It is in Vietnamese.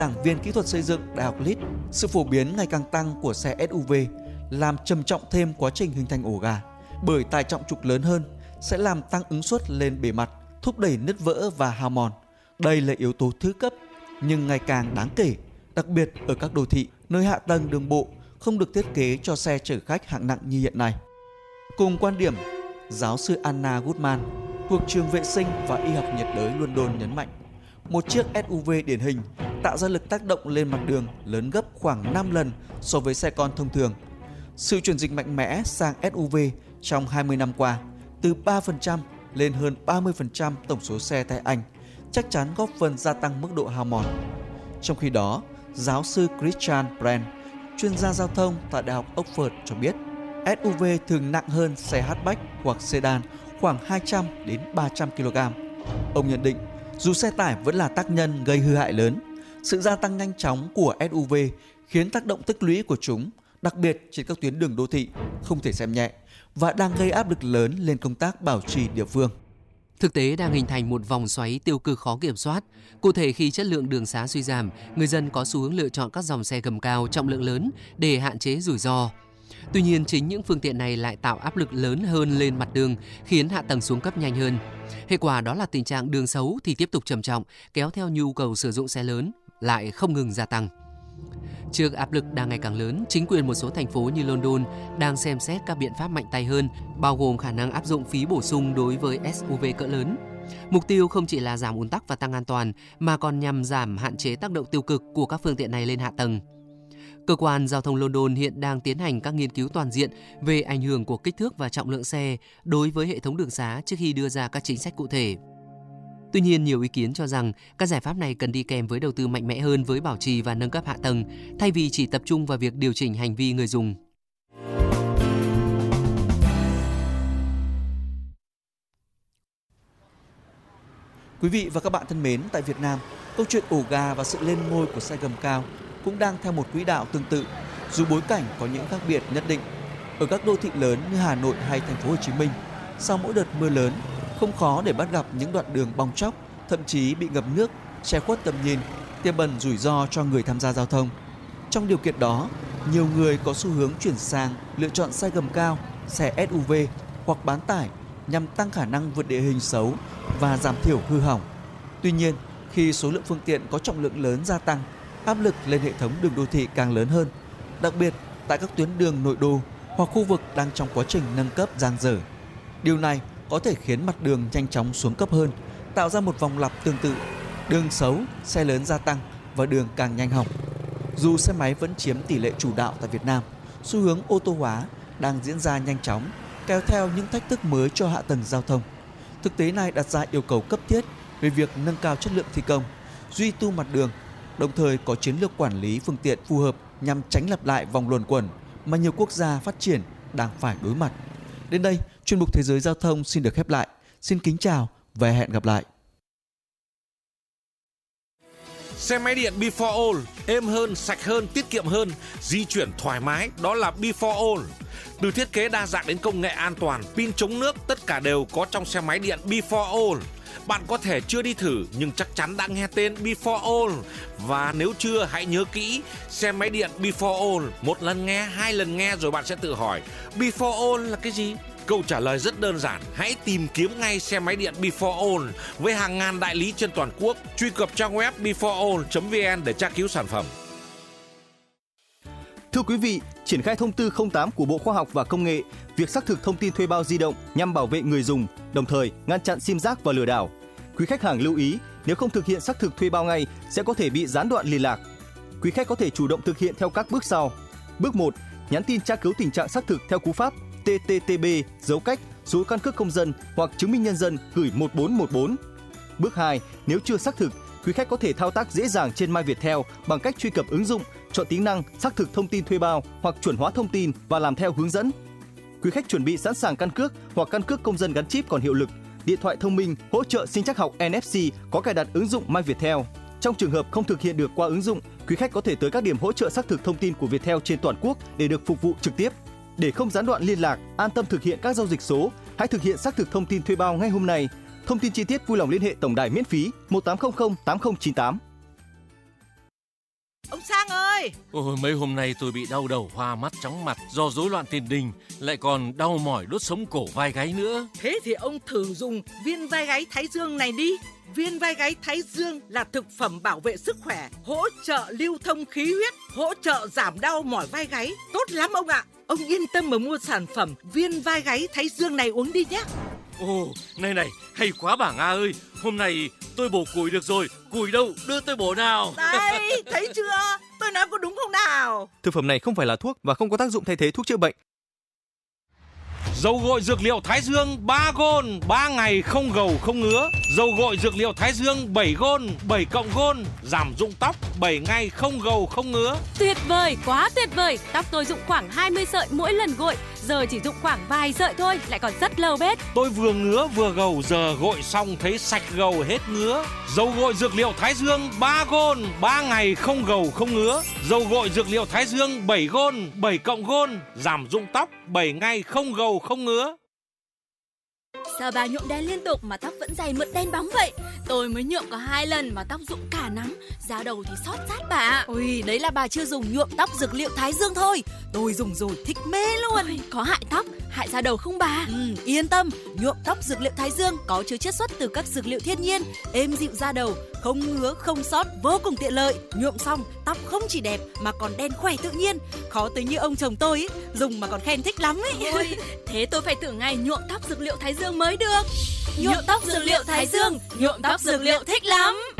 giảng viên kỹ thuật xây dựng Đại học Leeds, sự phổ biến ngày càng tăng của xe SUV làm trầm trọng thêm quá trình hình thành ổ gà, bởi tải trọng trục lớn hơn sẽ làm tăng ứng suất lên bề mặt, thúc đẩy nứt vỡ và hao mòn. Đây là yếu tố thứ cấp nhưng ngày càng đáng kể, đặc biệt ở các đô thị nơi hạ tầng đường bộ không được thiết kế cho xe chở khách hạng nặng như hiện nay. Cùng quan điểm, giáo sư Anna Goodman thuộc trường vệ sinh và y học nhiệt đới London nhấn mạnh, một chiếc SUV điển hình tạo ra lực tác động lên mặt đường lớn gấp khoảng 5 lần so với xe con thông thường. Sự chuyển dịch mạnh mẽ sang SUV trong 20 năm qua, từ 3% lên hơn 30% tổng số xe tại Anh, chắc chắn góp phần gia tăng mức độ hao mòn. Trong khi đó, giáo sư Christian Brand, chuyên gia giao thông tại Đại học Oxford cho biết, SUV thường nặng hơn xe hatchback hoặc sedan khoảng 200 đến 300 kg. Ông nhận định, dù xe tải vẫn là tác nhân gây hư hại lớn, sự gia tăng nhanh chóng của SUV khiến tác động tích lũy của chúng, đặc biệt trên các tuyến đường đô thị, không thể xem nhẹ và đang gây áp lực lớn lên công tác bảo trì địa phương. Thực tế đang hình thành một vòng xoáy tiêu cực khó kiểm soát. Cụ thể, khi chất lượng đường xá suy giảm, người dân có xu hướng lựa chọn các dòng xe gầm cao trọng lượng lớn để hạn chế rủi ro. Tuy nhiên, chính những phương tiện này lại tạo áp lực lớn hơn lên mặt đường, khiến hạ tầng xuống cấp nhanh hơn. Hệ quả đó là tình trạng đường xấu thì tiếp tục trầm trọng, kéo theo nhu cầu sử dụng xe lớn lại không ngừng gia tăng. Trước áp lực đang ngày càng lớn, chính quyền một số thành phố như London đang xem xét các biện pháp mạnh tay hơn, bao gồm khả năng áp dụng phí bổ sung đối với SUV cỡ lớn. Mục tiêu không chỉ là giảm ùn tắc và tăng an toàn, mà còn nhằm giảm hạn chế tác động tiêu cực của các phương tiện này lên hạ tầng. Cơ quan giao thông London hiện đang tiến hành các nghiên cứu toàn diện về ảnh hưởng của kích thước và trọng lượng xe đối với hệ thống đường xá trước khi đưa ra các chính sách cụ thể. Tuy nhiên, nhiều ý kiến cho rằng các giải pháp này cần đi kèm với đầu tư mạnh mẽ hơn với bảo trì và nâng cấp hạ tầng, thay vì chỉ tập trung vào việc điều chỉnh hành vi người dùng. Quý vị và các bạn thân mến, tại Việt Nam, câu chuyện ổ gà và sự lên ngôi của xe gầm cao cũng đang theo một quỹ đạo tương tự, dù bối cảnh có những khác biệt nhất định. Ở các đô thị lớn như Hà Nội hay thành phố Hồ Chí Minh, sau mỗi đợt mưa lớn, không khó để bắt gặp những đoạn đường bong tróc, thậm chí bị ngập nước, che khuất tầm nhìn, tiềm ẩn rủi ro cho người tham gia giao thông. Trong điều kiện đó, nhiều người có xu hướng chuyển sang lựa chọn xe gầm cao, xe SUV hoặc bán tải nhằm tăng khả năng vượt địa hình xấu và giảm thiểu hư hỏng. Tuy nhiên, khi số lượng phương tiện có trọng lượng lớn gia tăng, áp lực lên hệ thống đường đô thị càng lớn hơn, đặc biệt tại các tuyến đường nội đô hoặc khu vực đang trong quá trình nâng cấp dang dở. Điều này có thể khiến mặt đường nhanh chóng xuống cấp hơn, tạo ra một vòng lặp tương tự, đường xấu, xe lớn gia tăng và đường càng nhanh hỏng. Dù xe máy vẫn chiếm tỷ lệ chủ đạo tại Việt Nam, xu hướng ô tô hóa đang diễn ra nhanh chóng, kéo theo những thách thức mới cho hạ tầng giao thông. Thực tế này đặt ra yêu cầu cấp thiết về việc nâng cao chất lượng thi công, duy tu mặt đường, đồng thời có chiến lược quản lý phương tiện phù hợp nhằm tránh lặp lại vòng luẩn quẩn mà nhiều quốc gia phát triển đang phải đối mặt. Đến đây, chuyên mục Thế giới Giao thông xin được khép lại. Xin kính chào và hẹn gặp lại. Xe máy điện Before All, êm hơn, sạch hơn, tiết kiệm hơn, di chuyển thoải mái, đó là Before All. Từ thiết kế đa dạng đến công nghệ an toàn, pin chống nước, tất cả đều có trong xe máy điện Before All. Bạn có thể chưa đi thử nhưng chắc chắn đã nghe tên Before All. Và nếu chưa, hãy nhớ kỹ, xe máy điện Before All, một lần nghe, hai lần nghe rồi bạn sẽ tự hỏi Before All là cái gì? Câu trả lời rất đơn giản, hãy tìm kiếm ngay xe máy điện Before All với hàng ngàn đại lý trên toàn quốc. Truy cập trang web beforeall.vn để tra cứu sản phẩm. Thưa quý vị, triển khai thông tư 08 của Bộ Khoa học và Công nghệ, việc xác thực thông tin thuê bao di động nhằm bảo vệ người dùng, đồng thời ngăn chặn sim rác và lừa đảo. Quý khách hàng lưu ý, nếu không thực hiện xác thực thuê bao ngay sẽ có thể bị gián đoạn liên lạc. Quý khách có thể chủ động thực hiện theo các bước sau. Bước 1, nhắn tin tra cứu tình trạng xác thực theo cú pháp TTTB dấu cách số căn cước công dân hoặc chứng minh nhân dân gửi 1414. Bước 2, nếu chưa xác thực, quý khách có thể thao tác dễ dàng trên My Viettel bằng cách truy cập ứng dụng, chọn tính năng xác thực thông tin thuê bao hoặc chuẩn hóa thông tin và làm theo hướng dẫn. Quý khách chuẩn bị sẵn sàng căn cước hoặc căn cước công dân gắn chip còn hiệu lực, điện thoại thông minh hỗ trợ sinh trắc học NFC có cài đặt ứng dụng My Viettel. Trong trường hợp không thực hiện được qua ứng dụng, quý khách có thể tới các điểm hỗ trợ xác thực thông tin của Viettel trên toàn quốc để được phục vụ trực tiếp. Để không gián đoạn liên lạc, an tâm thực hiện các giao dịch số, hãy thực hiện xác thực thông tin thuê bao ngay hôm nay. Thông tin chi tiết vui lòng liên hệ tổng đài miễn phí 1800 8098. ông Sang ơi. Ôi, mấy hôm nay tôi bị đau đầu, hoa mắt, chóng mặt do rối loạn tiền đình, lại còn đau mỏi đốt sống cổ vai gáy nữa. Thế thì ông thử dùng viên vai gáy Thái Dương này đi. Viên vai gáy Thái Dương là thực phẩm bảo vệ sức khỏe, hỗ trợ lưu thông khí huyết, hỗ trợ giảm đau mỏi vai gáy. Tốt lắm ông ạ. Ông yên tâm mà mua sản phẩm viên vai gáy Thái Dương này uống đi nhé. Ồ, này, hay quá bà Nga ơi. Hôm nay tôi bổ củi được rồi. Củi đâu, đưa tôi bổ nào. Đây, thấy chưa? Tôi nói có đúng không nào? Thực phẩm này không phải là thuốc và không có tác dụng thay thế thuốc chữa bệnh. Dầu gội dược liệu Thái Dương 3 gôn, 3 ngày không gầu không ngứa. Dầu gội dược liệu Thái Dương 7 gôn, 7 cộng gôn, giảm rụng tóc 7 ngày không gầu không ngứa. Tuyệt vời, quá tuyệt vời. Tóc tôi rụng khoảng 20 sợi mỗi lần gội, giờ chỉ rụng khoảng vài sợi thôi, lại còn rất lâu bết. Tôi vừa ngứa vừa gầu, giờ gội xong thấy sạch gầu hết ngứa. Dầu gội dược liệu Thái Dương 3 gôn, 3 ngày không gầu không ngứa. Dầu gội dược liệu Thái Dương 7 gôn, 7 cộng gôn, giảm rụng tóc 7 ngày không gầu không ngứa. Sao bà nhuộm đen liên tục mà tóc vẫn dày mượt đen bóng vậy? Tôi mới nhuộm có 2 lần mà tóc rụng cả nắm, da đầu thì xót rát bà. Ôi, đấy là bà chưa dùng nhuộm tóc dược liệu Thái Dương thôi. Tôi dùng rồi thích mê luôn. Ôi, có hại tóc, hại da đầu không bà? Yên tâm, nhuộm tóc dược liệu Thái Dương có chứa chiết xuất từ các dược liệu thiên nhiên, êm dịu da đầu, không ngứa, không xót, vô cùng tiện lợi. Nhuộm xong, tóc không chỉ đẹp mà còn đen khỏe tự nhiên. Khó tính như ông chồng tôi ấy, dùng mà còn khen thích lắm ấy. Ôi, thế tôi phải thử ngày nhuộm tóc dược liệu Thái Dương mới được. Nhuộm tóc dược liệu Thái Dương, nhuộm tóc dược liệu thích lắm.